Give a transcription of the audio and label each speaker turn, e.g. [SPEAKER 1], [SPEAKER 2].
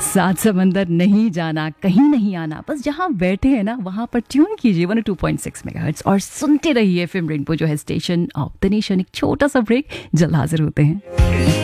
[SPEAKER 1] सात समंदर नहीं जाना, कहीं नहीं आना, बस जहाँ बैठे हैं ना वहाँ पर ट्यून कीजिए 102.6 मेगाहर्ट्ज़ और सुनते रहिए एफएम रेनबो जो है स्टेशन ऑफ द नेशन। एक छोटा सा ब्रेक, जल्द हाजिर होते हैं।